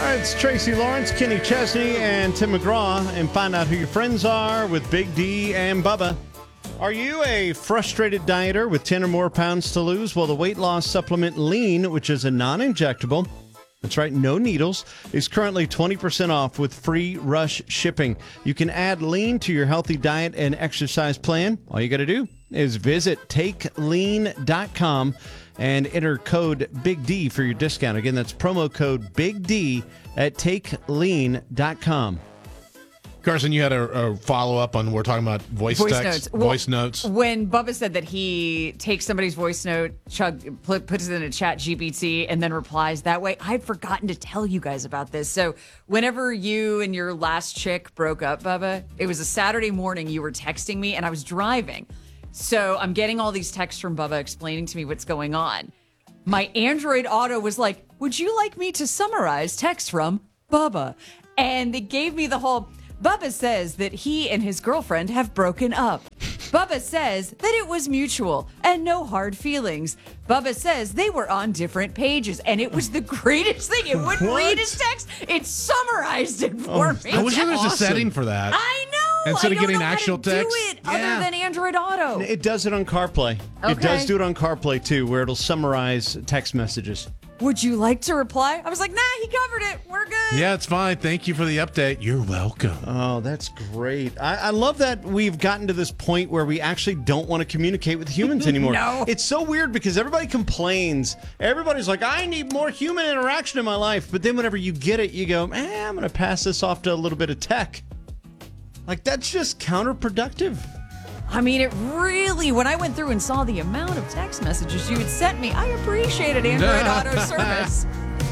It's Tracy Lawrence, Kenny Chesney, and Tim McGraw, and find out who your friends are with Big D and Bubba. Are you a frustrated dieter with 10 or more pounds to lose? Well, the weight loss supplement Lean, which is a non-injectable, that's right, no needles, is currently 20% off with free rush shipping. You can add Lean to your healthy diet and exercise plan. All you got to do is visit takelean.com and enter code Big D for your discount. Again, that's promo code Big D at takelean.com. Carson, you had a follow-up on, we're talking about voice text, voice notes. When Bubba said that he takes somebody's voice note, puts it in a chat GPT, and then replies that way, I'd forgotten to tell you guys about this. So whenever you and your last chick broke up, Bubba, it was a Saturday morning, you were texting me, and I was driving. So I'm getting all these texts from Bubba explaining to me what's going on. My Android Auto was like, would you like me to summarize text from Bubba? And it gave me the whole, Bubba says that he and his girlfriend have broken up. Bubba says that it was mutual and no hard feelings. Bubba says they were on different pages, and it was the greatest thing. It wouldn't read his text. It summarized it for me. I wish there was a setting for that. I know. Instead I of getting don't know actual how to text. do it other than Android Auto. It does it on CarPlay. Okay. It does do it on CarPlay, too, where it'll summarize text messages. Would you like to reply? I was like, nah, he covered it. We're good. Yeah, it's fine. Thank you for the update. You're welcome. Oh, that's great. I love that we've gotten to this point where we actually don't want to communicate with humans anymore. No. It's so weird because everybody complains. Everybody's like, I need more human interaction in my life. But then whenever you get it, you go, I'm going to pass this off to a little bit of tech. Like, that's just counterproductive. I mean, it really, when I went through and saw the amount of text messages you had sent me, I appreciated Android Auto service.